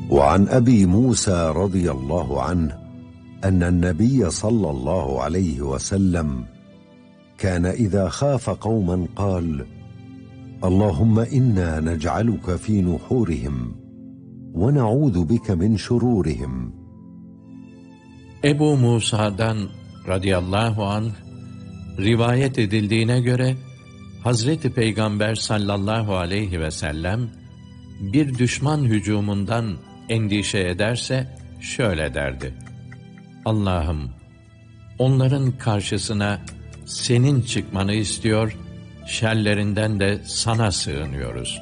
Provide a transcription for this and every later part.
وعن أبي موسى رضي الله عنه أن النبي صلى الله عليه وسلم كان إذا خاف قوما قال: اللهم إنا نجعلك في نحورهم ونعوذ بك من şururihim. Ebu Musa'dan radıyallahu anh rivayet edildiğine göre Hazreti Peygamber sallallahu aleyhi ve sellem bir düşman hücumundan endişe ederse şöyle derdi: Allah'ım, onların karşısına senin çıkmanı istiyor, şerlerinden de sana sığınıyoruz.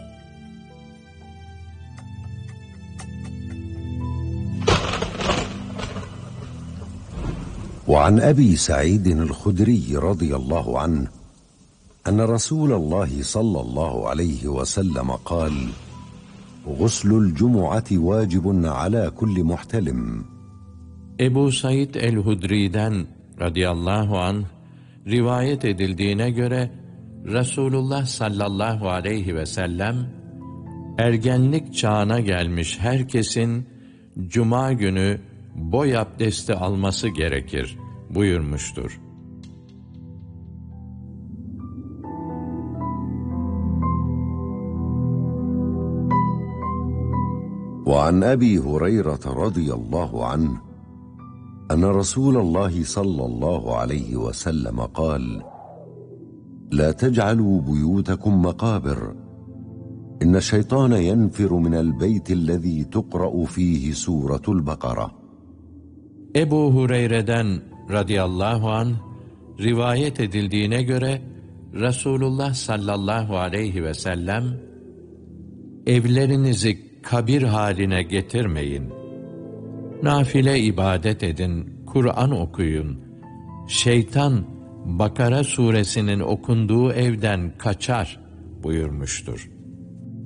وعن أبي سعيد الخدري رضي الله عنه أن رسول الله صلى الله عليه وسلم قال: غسل الجمعة واجب على كل محتلم. Ebu Said el-Hudri'den radıyallahu anh rivayet edildiğine göre Resulullah sallallahu aleyhi ve sellem ergenlik çağına gelmiş herkesin cuma günü boy abdesti alması gerekir buyurmuştur. وعن أبي هريرة رضي الله عنه أن رسول الله صلى الله عليه وسلم قال: لا تجعلوا بيوتكم مقابر إن الشيطان ينفر من البيت الذي تقرأ فيه سورة البقرة. Ebu Hureyre'den radıyallahu anh rivayet edildiğine göre Resulullah sallallahu aleyhi ve sellem evlerinizi kabir haline getirmeyin. Nafile ibadet edin, Kur'an okuyun. Şeytan Bakara suresinin okunduğu evden kaçar buyurmuştur.